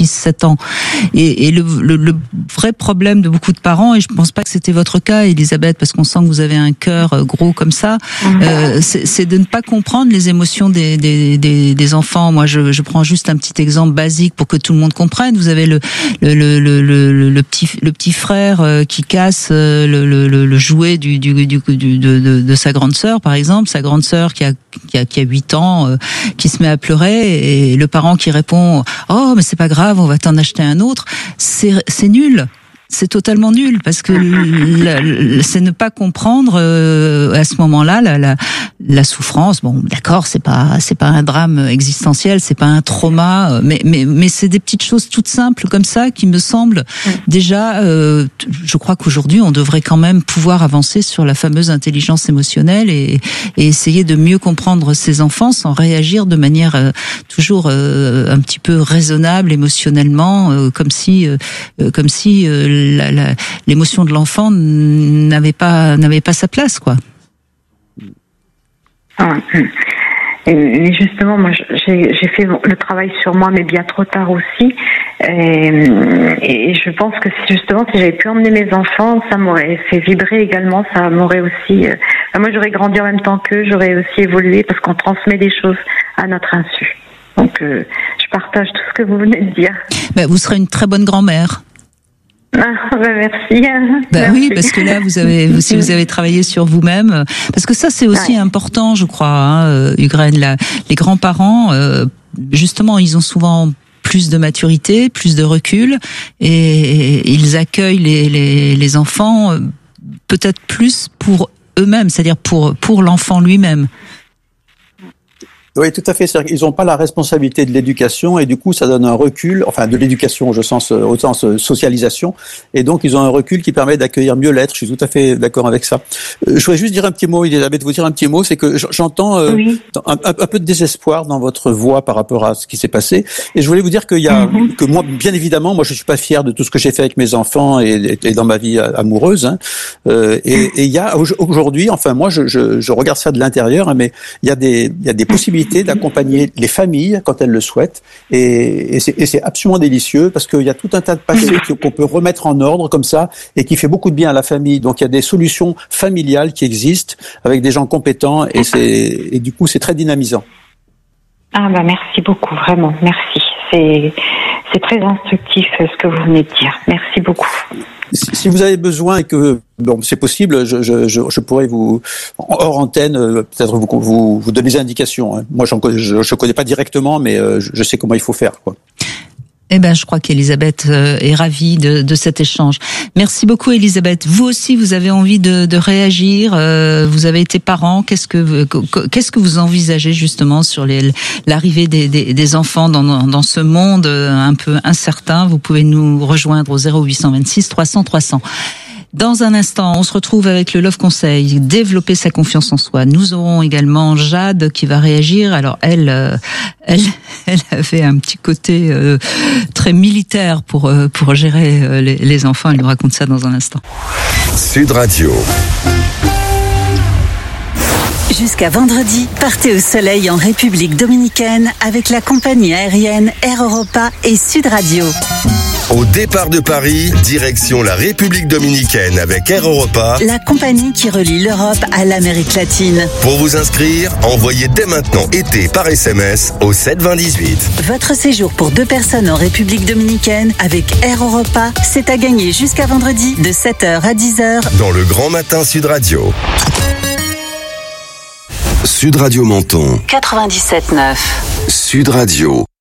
6, 7 ans. Et le vrai problème de beaucoup de parents, et je pense pas que c'était votre cas, Elisabeth, parce qu'on sent que vous avez un cœur gros comme ça, c'est de ne pas comprendre les émotions des enfants. Moi, je prends juste un petit exemple basique pour que tout le monde comprenne. Vous avez le petit frère qui casse le jouet de sa grande sœur, par exemple, sa grande sœur qui a 8 ans, qui se met à pleurer, et le parent qui répond « Oh, mais c'est pas grave, on va t'en acheter un autre », c'est nul. C'est totalement nul, parce que c'est ne pas comprendre à ce moment-là la souffrance. Bon, d'accord, c'est pas un drame existentiel, c'est pas un trauma, mais c'est des petites choses toutes simples comme ça qui me semblent déjà. Je crois qu'aujourd'hui, on devrait quand même pouvoir avancer sur la fameuse intelligence émotionnelle et essayer de mieux comprendre ses enfants sans réagir de manière toujours un petit peu raisonnable émotionnellement, comme si l'émotion de l'enfant n'avait pas sa place, quoi. Et justement, moi, j'ai fait le travail sur moi, mais bien trop tard aussi. Et je pense que si j'avais pu emmener mes enfants, ça m'aurait fait vibrer également. Ça m'aurait aussi. Moi, j'aurais grandi en même temps qu'eux, j'aurais aussi évolué parce qu'on transmet des choses à notre insu. Donc, je partage tout ce que vous venez de dire. Vous serez une très bonne grand-mère. Merci. Merci. Oui, parce que là, si vous avez travaillé sur vous-même, parce que ça, c'est aussi important, je crois, Ugraine, les grands-parents, justement, ils ont souvent plus de maturité, plus de recul, et ils accueillent les enfants peut-être plus pour eux-mêmes, c'est-à-dire pour l'enfant lui-même. Oui, tout à fait. C'est-à-dire qu'ils n'ont pas la responsabilité de l'éducation et du coup, ça donne un recul, enfin de l'éducation au sens socialisation, et donc ils ont un recul qui permet d'accueillir mieux l'être. Je suis tout à fait d'accord avec ça. Je voudrais juste dire un petit mot, Elisabeth, vous dire un petit mot, c'est que j'entends un peu de désespoir dans votre voix par rapport à ce qui s'est passé, et je voulais vous dire qu'il y a que moi, bien évidemment, moi je suis pas fier de tout ce que j'ai fait avec mes enfants et dans ma vie amoureuse, et il y a aujourd'hui, enfin moi je regarde ça de l'intérieur, mais il y a des possibilités d'accompagner les familles quand elles le souhaitent, et c'est absolument délicieux parce qu'il y a tout un tas de passés qu'on peut remettre en ordre comme ça et qui fait beaucoup de bien à la famille. Donc il y a des solutions familiales qui existent avec des gens compétents et du coup c'est très dynamisant. Merci beaucoup, vraiment, merci. C'est très instructif ce que vous venez de dire. Merci beaucoup. Si vous avez besoin et que c'est possible, je pourrais vous hors antenne peut-être vous donner des indications. Moi, je connais pas directement, mais je sais comment il faut faire, quoi. Je crois qu'Elisabeth est ravie de cet échange. Merci beaucoup, Elisabeth. Vous aussi, vous avez envie de réagir. Vous avez été parent. Qu'est-ce que vous envisagez justement sur l'arrivée des enfants dans ce monde un peu incertain? Vous pouvez nous rejoindre au 0826 300 300. Dans un instant, on se retrouve avec le Love Conseil, développer sa confiance en soi. Nous aurons également Jade qui va réagir. Alors elle avait un petit côté très militaire pour gérer les enfants. Elle nous raconte ça dans un instant. Sud Radio. Jusqu'à vendredi, partez au soleil en République dominicaine avec la compagnie aérienne Air Europa et Sud Radio. Au départ de Paris, direction la République dominicaine avec Air Europa, la compagnie qui relie l'Europe à l'Amérique latine. Pour vous inscrire, envoyez dès maintenant été par SMS au 72018. Votre séjour pour 2 personnes en République dominicaine avec Air Europa, c'est à gagner jusqu'à vendredi de 7h à 10h dans le Grand Matin Sud Radio. Sud Radio Menton 97.9. Sud Radio.